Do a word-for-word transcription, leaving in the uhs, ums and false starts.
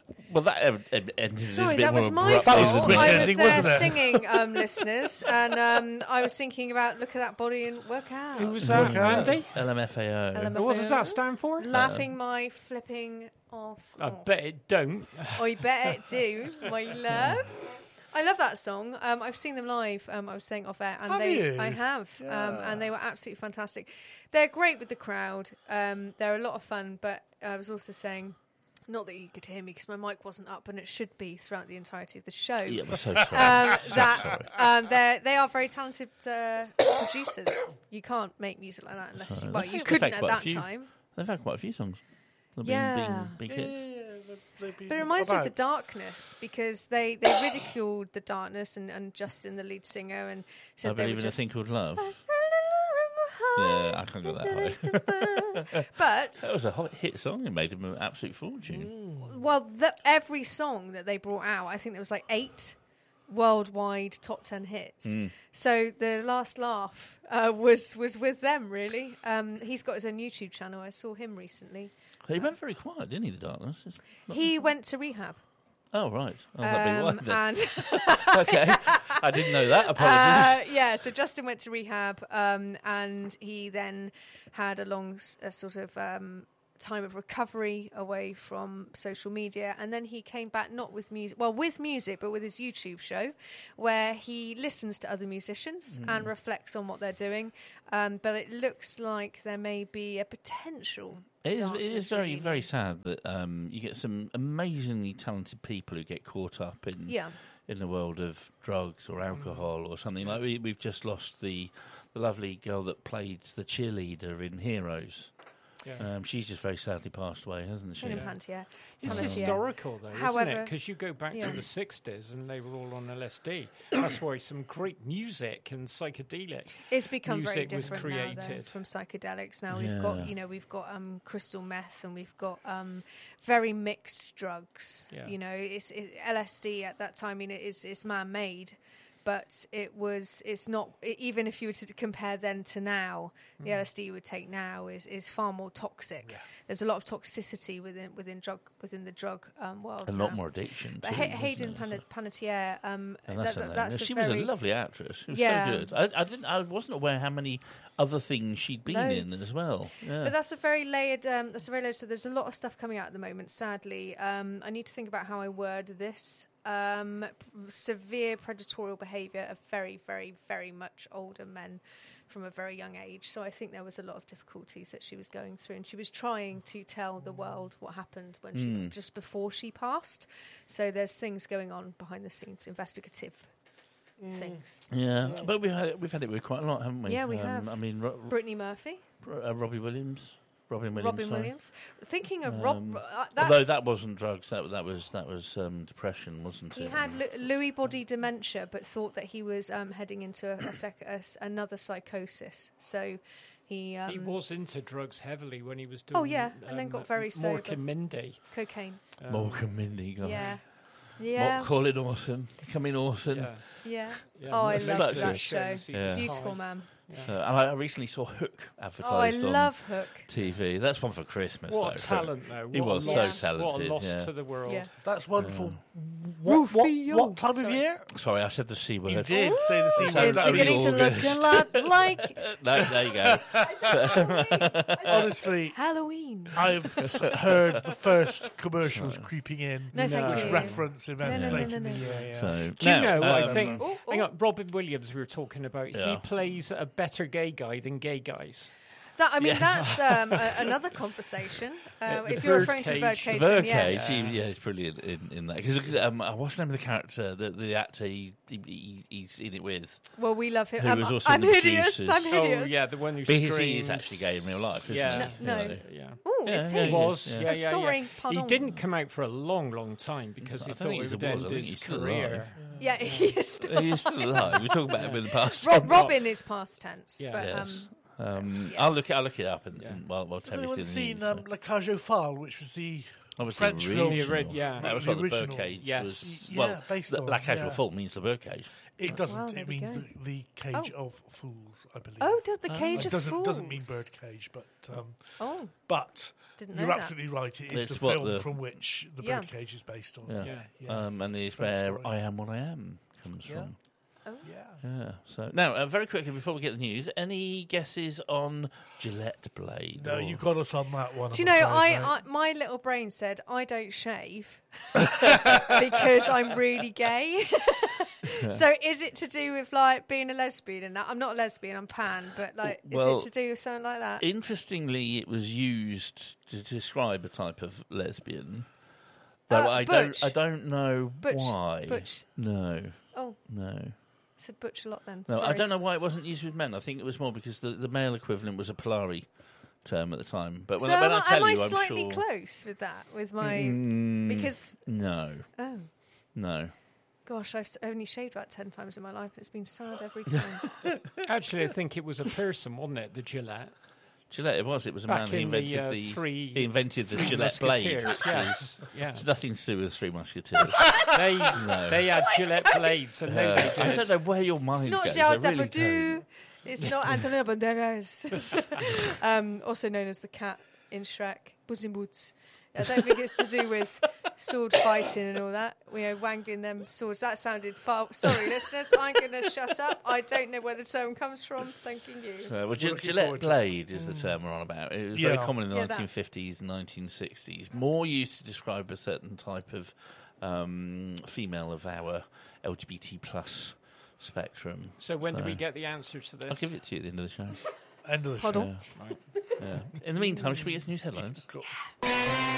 Well, that uh, ended Sorry, a bit that was more my abrupt. fault. That was a quick I was ending, there wasn't it? singing, um, listeners, and um, I was thinking about look at that body and work out. Who was that, Andy? L M F A O. L M F A O. What does that stand for? Laughing my flipping arse I off. bet it don't. I bet it do, my love. I love that song. Um, I've seen them live. Um, I was saying off air, and Have they, you? I have, um, and they were absolutely fantastic. They're great with the crowd. Um, they're a lot of fun. But I was also saying, not that you could hear me because my mic wasn't up, and it should be throughout the entirety of the show. Yeah, we're so sorry. Um, So that sorry. um, they they are very talented uh, producers. You can't make music like that unless you, well, They've you had couldn't quite at a that few. time. They've had quite a few songs. They've Yeah. been, been big Yeah, hits. yeah, yeah, they've been But it reminds me of about. the Darkness because they, they ridiculed the Darkness and, and Justin, the lead singer, and said I they believe were in a just thing called love. a little room Yeah, I can't go that high. But That was a hot hit song. It made them an absolute fortune. well, the, every song that they brought out, I think there was like eight worldwide top ten hits. Mm. So the last laugh uh, was was with them. Really, um, he's got his own YouTube channel. I saw him recently. He went very quiet, didn't he, the Darkness? It's not- He went to rehab. Oh, right. Oh, that'd be Um, why then. and Okay. I didn't know that. Apologies. Uh, yeah, so Justin went to rehab, um, and he then had a long s- a sort of um, time of recovery away from social media, and then he came back not with music, well, with music, but with his YouTube show, where he listens to other musicians Hmm. and reflects on what they're doing. Um, but it looks like there may be a potential. It is, it darkness is very, reunion. very sad that um, you get some amazingly talented people who get caught up in Yeah. in the world of drugs or alcohol or something. Like we, we've just lost the the lovely girl that played the cheerleader in Heroes. Yeah. Um, she's just very sadly passed away, hasn't she? Hidden Yeah. Pantier. It's Panettiere. historical, though, isn't However- it? Because you go back yeah. to the sixties and they were all on L S D. That's why some great music and psychedelic. It's become very music was different now, though, created. from psychedelics. Now we've Yeah. got, you know, we've got um, crystal meth, and we've got um, very mixed drugs. Yeah. You know, it's it, L S D at that time. I mean, it is it's man-made, but it was it's not. e- Even if you were to compare then to now, the L S D you would take now is, is far more toxic. Yeah. There's a lot of toxicity within within drug within the drug um, world. A lot now. more addiction. But too, Hay- wasn't Hayden it? Pane- Panettiere, um, And that's that- her that- name. that's a she very, was a lovely actress. She was Yeah. so good. I, I didn't. I wasn't aware how many other things she'd been Loads. in as well. Yeah. But that's a very layered. Um, that's a very layered. So there's a lot of stuff coming out at the moment. Sadly, um, I need to think about how I word this. Um, p- severe predatorial behaviour of very, very, very much older men from a very young age. So I think there was a lot of difficulties that she was going through, and she was trying to tell the world what happened when she Mm. just before she passed. So there's things going on behind the scenes, investigative things. yeah, but we've had it, we've had it with quite a lot, haven't we? Yeah, we um, have. I mean, Ro- Brittany Murphy, Ro- uh, Robbie Williams, Robin Williams. Robin sorry. Williams. Thinking of Um, Rob, uh, that's, Although that wasn't drugs, that that was that was um, depression, wasn't he it? had Lu- Lewy body dementia, but thought that he was um, heading into a, a sec- a s- another psychosis. So he, um, he was into drugs heavily when he was doing. Oh, yeah, and then um, got very Mork sober. and Mindy. cocaine. Um, Mork and Mindy. God. Yeah, What, yeah, Colin Orson, coming Orson. Yeah. yeah. Yeah, Oh, I most love of that the show. shows he Yeah. was Beautiful high. man. Yeah. So, and I recently saw Hook Oh, I advertised on love Hook. T V. That's one for Christmas. What though, talent, Hook. though. What He a was so loss, talented. What a loss yeah. to the world. Yeah. That's wonderful. What, what, Rufio. what time Sorry. of year? Sorry, I said the C word. You did say the same Sounds It's like word. beginning to really look a lot like No, there you go. Honestly, Halloween. I've heard the first commercials creeping in, No, thank No. which you. reference events no, no, late no, in the no. year. Yeah. So, Do you now, know, I um, think, Oh, oh. hang on, Robin Williams we were talking about, Yeah. he plays a better gay guy than gay guys. That, I mean, Yes. that's um, a, another conversation. Um, the if you're referring to the birdcage. birdcage, Birdcage, yes. he, yeah, he's brilliant in, in that. Because um, uh, what's the name of the character, the, the actor he, he, he's in it with? Well, we love him. Who Um, was also I'm one of the hideous. producers. I'm hideous. Oh, yeah, the one who But screams. he is actually gay in real life, isn't Yeah. he? No, You no. know. Yeah. Oh, Yeah, is yeah, he? he Was, is, yeah, yeah. yeah, Sorry, yeah. pardon. He didn't come out for a long, long time because I he don't thought think he he would was. I end think his he's still career. alive. Yeah, he is still. He's still alive. We talk about him in the past. Rob, Robin is past tense, Yeah. but Yes. um, Um, yeah. I'll look it. I'll look it up, and, Yeah. and while while Has Terry's anyone doing seen these, um, La Cage aux Folles, which was the Obviously, French original. film. The ori- yeah. That was The what the original. birdcage Yes. was. Yeah, Well, based the, on, La Cage aux yeah. Folles means the birdcage. It doesn't. Well, there it we means go. the, the cage Oh. of fools, I believe. Oh, the, the Oh. Cage it of doesn't Fools. doesn't mean bird cage, but um, Oh, but didn't know you're that. absolutely right. It is It's the what film the- from which the Yeah. birdcage is based on. Yeah. Yeah, yeah, Um, and it's French where story. I Am What I Am comes Yeah. from. Oh. yeah. Yeah. So now, uh, very quickly before we get the news, any guesses on Gillette blade? No, or- you got us on that one. Do you I'm know, afraid, I, mate. I my little brain said I don't shave because I'm really gay. So is it to do with like being a lesbian and that? I'm not a lesbian, I'm pan, but like Well, is it to do with something like that? Interestingly, it was used to describe a type of lesbian. Though Uh, I butch. don't, I don't know Butch. why. Butch. No, Oh, no, I said butch a lot then. no. I Sorry. don't know why it wasn't used with men. I think it was more because the, the male equivalent was a Polari term at the time. But when, So when am, I I, tell am I you, I'm slightly sure. close with that? With my Mm, because no, oh no. gosh, I've s- only shaved about ten times in my life, and it's been sad every time. Actually, I think it was a person, wasn't it? The Gillette. Gillette, it was. It was a Back man who in invented the, uh, the three, he invented the Three Gillette blade. Musketeers, Which yes. is, Yeah. it's nothing to do with Three Musketeers. They No. they had Gillette blades, and Uh, nobody I did. don't know where your mind It's not goes. João I really Dapperdu. don't. It's not Antonio Banderas. um, also known as the cat in Shrek, Puss in Boots. I don't think it's to do with sword fighting and all that. We are wangling them swords. That sounded far. Sorry, listeners. I'm going to shut up. I don't know where the term comes from. Thanking you. So, well, We're Gi- looking Gillette forward to it. blade is the term we're on about. It was very Yeah. common in the Yeah, that. nineteen fifties and nineteen sixties. More used to describe a certain type of um, female of our L G B T plus spectrum. So when do So- we get the answer to this? I'll give it to you at the end of the show. End of the Hold show. on. Yeah. Yeah. In the meantime, should we get some news headlines? Of course.